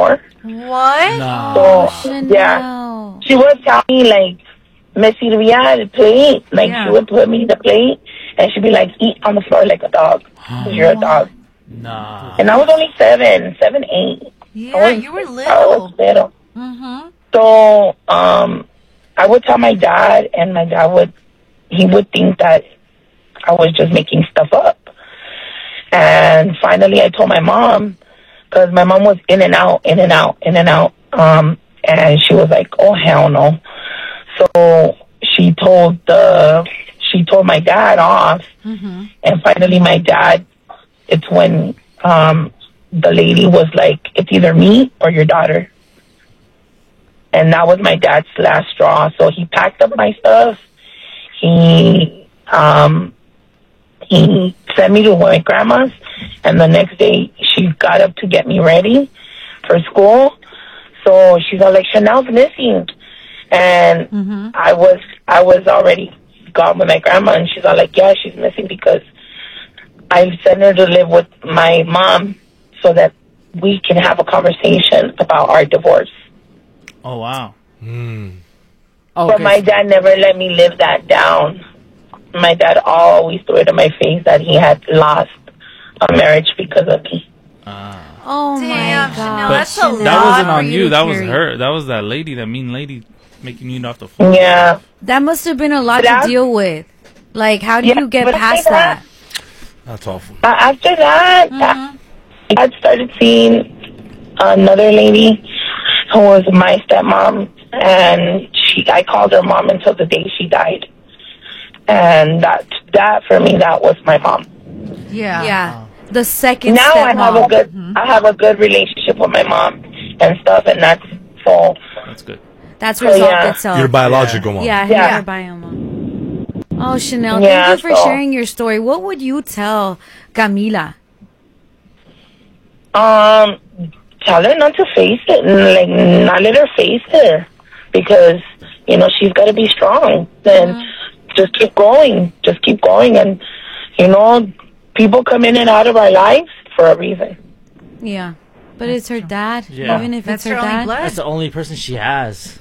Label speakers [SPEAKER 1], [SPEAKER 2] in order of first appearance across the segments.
[SPEAKER 1] more.
[SPEAKER 2] What?
[SPEAKER 3] No.
[SPEAKER 1] So, yeah. She would tell me, like, me sirvía el plate. Like, she would put me the plate, and she'd be like, eat on the floor like a dog. Because you're a dog.
[SPEAKER 3] Nah.
[SPEAKER 1] And I was only 7, 8.
[SPEAKER 2] Yeah, you were little.
[SPEAKER 1] I was little.
[SPEAKER 2] Mm-hmm.
[SPEAKER 1] So, I would tell my dad, and my dad he would think that I was just making stuff up. And finally, I told my mom, because my mom was in and out. And she was like, "Oh, hell no!" So she told my dad off. Mm-hmm. And finally, my dad. It's when the lady was like, "It's either me or your daughter." And that was my dad's last straw. So he packed up my stuff. He sent me to my grandma's, and the next day she got up to get me ready for school. So she's all like, "Chanel's missing," and I was already gone with my grandma, and she's all like, "Yeah, she's missing because I sent her to live with my mom so that we can have a conversation about our divorce."
[SPEAKER 3] Oh, wow.
[SPEAKER 4] Mm.
[SPEAKER 1] Oh, but my dad never let me live that down. My dad always threw it in my face that he had lost a marriage because of me.
[SPEAKER 2] Oh, damn, my God. That's a lot.
[SPEAKER 3] That wasn't on you. That was her. That was that lady, that mean lady, making you off the floor.
[SPEAKER 1] Yeah.
[SPEAKER 5] That must have been a lot to deal with. Like, how do you get past that?
[SPEAKER 4] That's awful.
[SPEAKER 1] After that, I started seeing another lady who was my stepmom, and I called her mom until the day she died. And that for me, that was my mom.
[SPEAKER 5] Yeah. Yeah. The second
[SPEAKER 1] now
[SPEAKER 5] stepmom.
[SPEAKER 1] I have a good relationship with my mom and stuff, and that's full.
[SPEAKER 3] That's good.
[SPEAKER 5] That's resolved itself.
[SPEAKER 4] Your biological mom.
[SPEAKER 5] Yeah, your bio mom. Oh, Chanel, thank you for sharing your story. What would you tell Camila?
[SPEAKER 1] Tell her not to face it, like not let her face it, because she's got to be strong. Then just keep going, and people come in and out of our lives for a reason.
[SPEAKER 5] Yeah, but it's her dad. Yeah. Even if it's her dad,
[SPEAKER 3] that's the only person she has.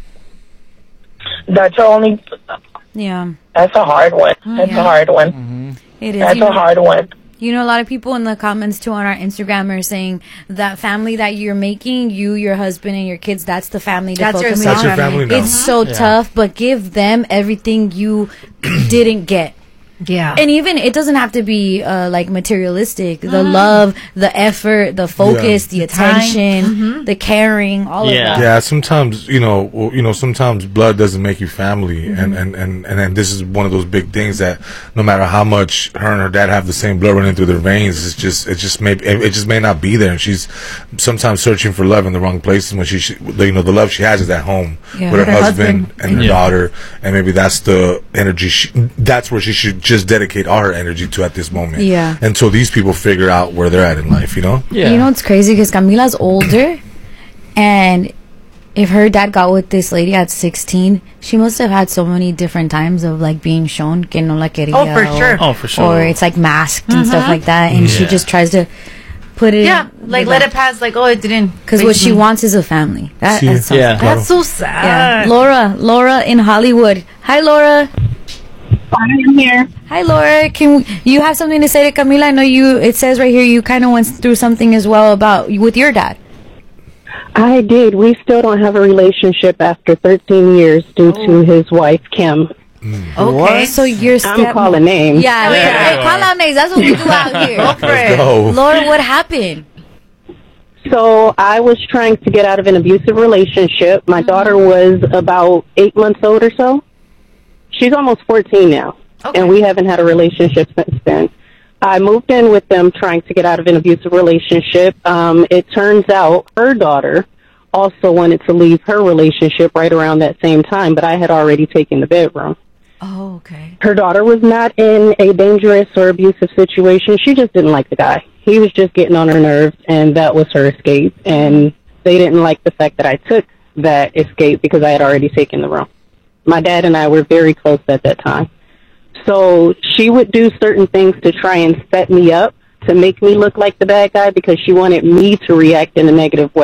[SPEAKER 1] That's her only.
[SPEAKER 5] Yeah,
[SPEAKER 1] that's a hard one. That's a hard one.
[SPEAKER 3] Mm-hmm.
[SPEAKER 5] It is.
[SPEAKER 1] That's a hard one.
[SPEAKER 5] A lot of people in the comments too on our Instagram are saying that family that you're making, your husband, and your kids, that's the family to focus on.
[SPEAKER 4] That's your family now.
[SPEAKER 5] It's so tough, but give them everything you didn't get.
[SPEAKER 2] Yeah.
[SPEAKER 5] And even, it doesn't have to be like materialistic. The love, the effort, the focus, the attention, the caring, all of that.
[SPEAKER 4] Yeah, sometimes, sometimes blood doesn't make you family. And this is one of those big things that no matter how much her and her dad have the same blood running through their veins, it just may not be there. And she's sometimes searching for love in the wrong places when the love she has is at home with her husband and her daughter. And maybe that's the energy that's where she should just dedicate all her energy to at this moment.
[SPEAKER 5] Yeah.
[SPEAKER 4] Until these people figure out where they're at in life,
[SPEAKER 5] Yeah. It's crazy because Camila's older, and if her dad got with this lady at 16, she must have had so many different times of like being shown que no la quería.
[SPEAKER 2] Oh, for sure.
[SPEAKER 5] Or it's like masked and stuff like that, and she just tries to put it.
[SPEAKER 2] Yeah, like let it pass. Like, oh, it didn't.
[SPEAKER 5] Because what she wants is a family. That's
[SPEAKER 2] so sad.
[SPEAKER 5] Yeah. Laura in Hollywood. Hi, Laura.
[SPEAKER 6] I'm here.
[SPEAKER 5] Hi, Laura. You have something to say to Camila? I know it says right here you kind of went through something as well with your dad.
[SPEAKER 6] I did. We still don't have a relationship after 13 years due to his wife, Kim.
[SPEAKER 5] Okay. So you're
[SPEAKER 6] I'm calling names.
[SPEAKER 5] Yeah. Hey, call out names. That's what we do out here.
[SPEAKER 4] Let's go.
[SPEAKER 5] Laura, what happened?
[SPEAKER 6] So I was trying to get out of an abusive relationship. My daughter was about 8 months old or so. She's almost 14 now, and we haven't had a relationship since then. I moved in with them trying to get out of an abusive relationship. It turns out her daughter also wanted to leave her relationship right around that same time, but I had already taken the bedroom.
[SPEAKER 5] Oh, okay.
[SPEAKER 6] Her daughter was not in a dangerous or abusive situation. She just didn't like the guy. He was just getting on her nerves, and that was her escape. And they didn't like the fact that I took that escape because I had already taken the room. My dad and I were very close at that time. So she would do certain things to try and set me up to make me look like the bad guy because she wanted me to react in a negative way.